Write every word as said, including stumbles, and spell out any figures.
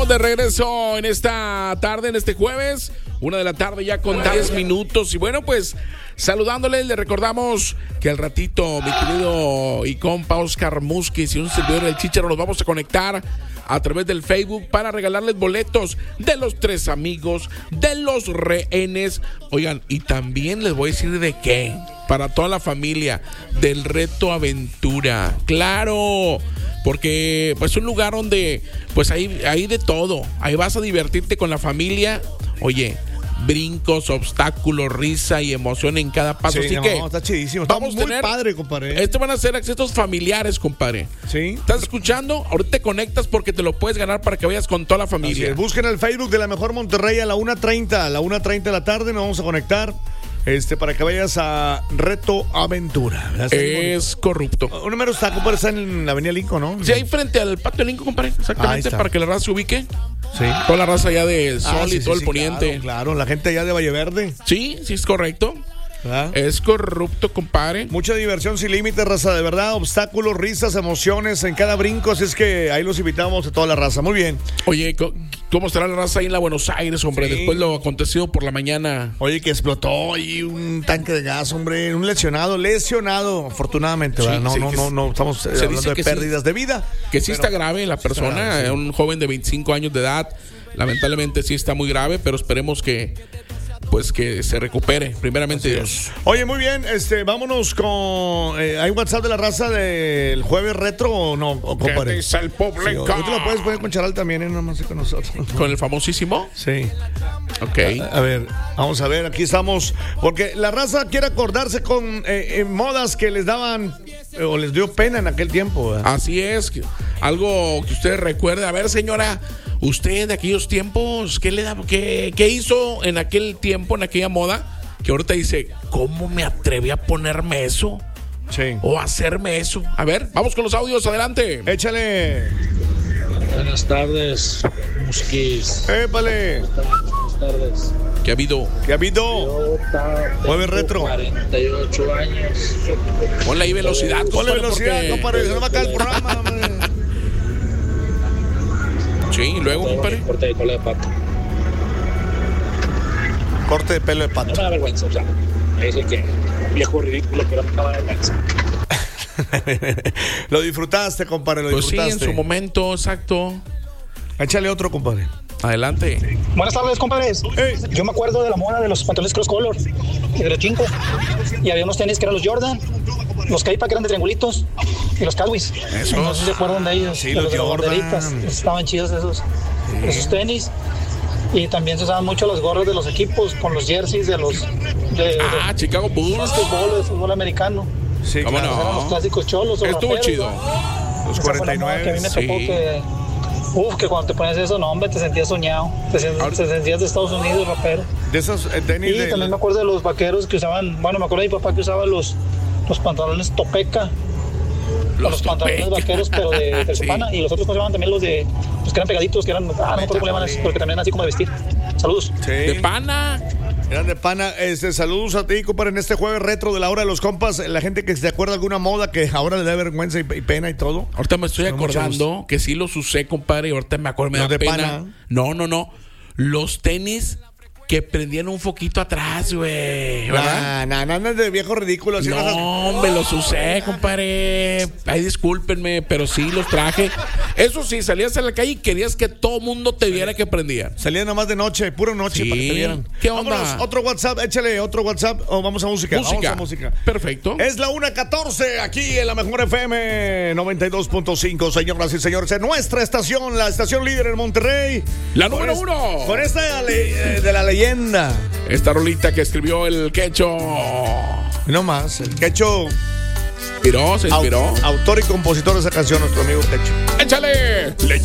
De regreso en esta tarde, en este jueves, una de la tarde ya con diez minutos. Y bueno, pues saludándoles, le recordamos que al ratito mi querido y compa Oscar Musquiz y un servidor del Chícharo nos vamos a conectar a través del Facebook para regalarles boletos de los tres amigos, de los rehenes. Oigan, y también les voy a decir de qué, para toda la familia, del Reto Aventura. ¡Claro! Porque pues es un lugar donde pues hay, hay de todo. Ahí vas a divertirte con la familia. Oye, brincos, obstáculos, risa y emoción en cada paso. Sí, Así no, que está chidísimo. Está vamos muy a tener, padre, compadre. Estos van a ser accesos familiares, compadre. Sí. ¿Estás escuchando? Ahorita te conectas porque te lo puedes ganar para que vayas con toda la familia. Busquen el Facebook de La Mejor Monterrey a la una treinta. A la una treinta de la tarde nos vamos a conectar. Este, para que vayas a Reto Aventura. Es corrupto. Un número está, compadre, está en la avenida Lincoln, ¿no? Sí, ahí frente al patio Lincoln, compadre. Exactamente, para que la raza se ubique. Sí. Toda la raza allá de Sol ah, sí, y todo sí, el poniente. Claro, claro, la gente allá de Valle Verde. Sí, sí, es correcto. ¿Ah? Es corrupto, compadre. Mucha diversión sin límites, raza, de verdad. Obstáculos, risas, emociones en cada brinco. Así es que ahí los invitamos a toda la raza. Muy bien. Oye, ¿cómo estará la raza ahí en la Buenos Aires, hombre? Sí. Después de lo acontecido por la mañana. Oye, que explotó ahí un tanque de gas, hombre. Un lesionado, lesionado, afortunadamente. Sí, no, sí, no, no, no, estamos se hablando dice de que pérdidas sí, de vida. Que sí está grave la persona, grave, sí. Un joven de veinticinco años de edad. Lamentablemente sí está muy grave, pero esperemos que pues que se recupere, primeramente Así Dios. Es. Oye, muy bien, este, vámonos con eh, ¿hay WhatsApp de la raza del jueves retro o no? O, ¿Qué dice el público? Sí, o, tú lo puedes poner con Charal también, ¿eh? No más con nosotros. ¿Con el famosísimo? Sí. Ok. A, a ver, vamos a ver, aquí estamos. Porque la raza quiere acordarse con eh, eh, modas que les daban eh, o les dio pena en aquel tiempo, ¿verdad? Así es, algo que usted recuerde. A ver, señora, usted de aquellos tiempos, ¿qué le da, qué, qué hizo en aquel tiempo, en aquella moda? Que ahorita dice, ¿cómo me atreví a ponerme eso? Sí. O a hacerme eso. A ver, vamos con los audios, adelante. Échale. Buenas tardes, Musquiz. Épale. Buenas tardes. ¿Qué ha habido? ¿Qué ha habido? Jueves retro. cuarenta y ocho años. Ponle ahí velocidad. Ponle velocidad, porque... compadre. Se nos va a caer el programa, hombre. Sí, y luego, compadre. Corte de cola de pato. Corte de pelo de No pato. me da vergüenza, o sea, me dice que viejo ridículo que no me da vergüenza. Lo disfrutaste, compadre, lo Pues sí, disfrutaste. en su momento, exacto. Échale otro, compadre. Adelante. Buenas tardes, compadres. Hey. Yo me acuerdo de la moda de los pantalones cross color y de los cinco. Y había unos tenis que eran los Jordan, los K-Pac que eran de triangulitos y los Cowboys. Esos. No sé si se acuerdan de ellos. Sí, de los los de las Jordan. banderitas. Estaban chidos esos, esos tenis. Y también se usaban mucho los gorros de los equipos con los jerseys de los de, Ah, Chicago de Bulls. fútbol, de fútbol americano. Sí, ¿Cómo claro. no? Eran los clásicos cholos o Estuvo raperos, chido. ¿no? Los Esa fue la cuarenta y moda que a mí me nueve. tocó sí. que... Uf, que cuando te pones eso, no, hombre, te sentías soñado. Te, sen- Ahora- te sentías de Estados Unidos, rapero. De esos eh, tenis Y de... también me acuerdo de los vaqueros que usaban, bueno, me acuerdo de mi papá que usaba los, los pantalones topeca, los, los pantalones Topeca. vaqueros, pero de terciopana, Sí. y los otros que usaban también los de, los que eran pegaditos, que eran, ah, no me acuerdo cómo le llaman, eso, pero que también eran así como de vestir. Saludos. Sí. De pana. Eran de pana. Este, saludos a ti, compadre, en este jueves retro de la hora de los compas. La gente que se acuerda de alguna moda que ahora le da vergüenza y, y pena y todo. Ahorita me estoy Con mucho acordando que sí los usé, compadre, y ahorita me acuerdo, me Los da de pena. pana. No, no, no. Los tenis que prendían un foquito atrás, güey. ¿Verdad? Nah, nah, nah, de viejo ridículo. Así No, vas a- hombre, los usé, compadre. Ay, discúlpenme, pero sí los traje. Eso sí, salías a la calle y querías que todo mundo te viera que prendía. Salía nomás de noche, puro noche Sí. para que te vieran. ¿Qué onda? Vámonos, otro WhatsApp, échale otro WhatsApp o vamos a música. Música. Vamos a música. Perfecto. Es la una catorce aquí en la mejor F M noventa y dos punto cinco, señoras y señores. En nuestra estación, la estación líder en Monterrey. La Con número es- uno. Con esta le- eh, de la leyenda. Esta rolita que escribió el Quecho. No más, el Quecho. Inspiró, se inspiró. Au- autor y compositor de esa canción, nuestro amigo Quecho. ¡Échale! Le